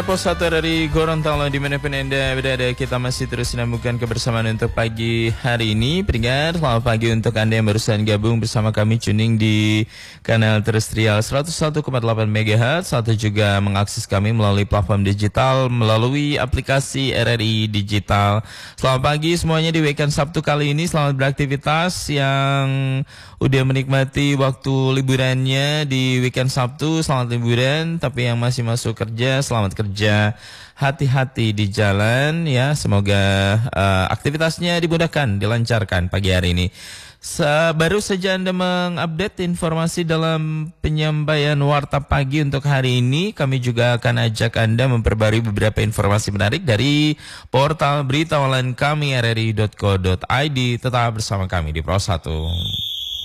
Pos 1 dari Gorontalo dimanapun Anda berada, kita masih terus menemukan kebersamaan untuk pagi hari ini. Pendengar, selamat pagi untuk Anda yang barusan gabung bersama kami tuning di kanal terestrial 101,8 MHz atau juga mengakses kami melalui platform digital melalui aplikasi RRI Digital. Selamat pagi semuanya di weekend Sabtu kali ini. Selamat beraktivitas yang udah menikmati waktu liburannya di weekend Sabtu. Selamat liburan, tapi yang masih masuk kerja, selamat kerja. Hati-hati di jalan ya, semoga aktivitasnya dimudahkan, dilancarkan pagi hari ini. Baru saja Anda mengupdate informasi dalam penyampaian warta pagi untuk hari ini. Kami juga akan ajak Anda memperbarui beberapa informasi menarik dari portal berita online kami rri.co.id. Tetap bersama kami di Pro 1.